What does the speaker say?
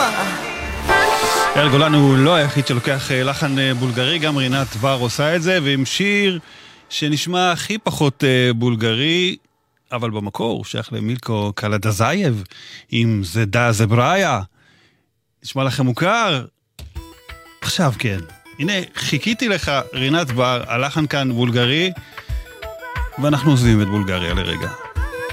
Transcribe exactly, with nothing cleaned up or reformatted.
אייל גולן הוא לא היחיד שלוקח לחן בולגרי, גם רינת בר עושה את זה, ועם שיר שנשמע הכי פחות בולגרי, אבל במקור הוא שייך למילקו קלדזייב, עם זדה זבראיה. נשמע לכם מוכר? עכשיו כן. הנה, חיכיתי לך רינת בר, הלחן כאן בולגרי, ואנחנו עוזבים את בולגריה לרגע.